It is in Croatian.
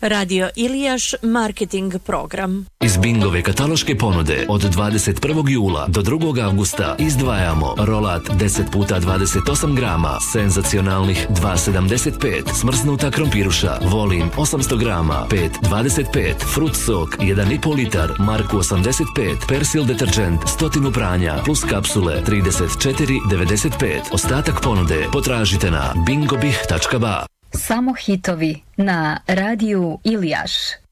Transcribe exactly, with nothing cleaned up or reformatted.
Radio Ilijaš marketing program. Iz Bingove kataloške ponude od dvadeset prvog jula do drugog avgusta izdvajamo rolat deset puta dvadeset osam grama, senzacionalnih dva sedamdeset pet, smrznuta krompiruša, volin osamsto grama, pet dvadeset pet, frut sok jedan i pol litar, marku osamdeset pet, persil deterđent, stotinu pranja, plus kapsule trideset četiri devedeset pet. Ostatak ponude potražite na bingobih tačka ba. Samo hitovi na radiju Ilijaš.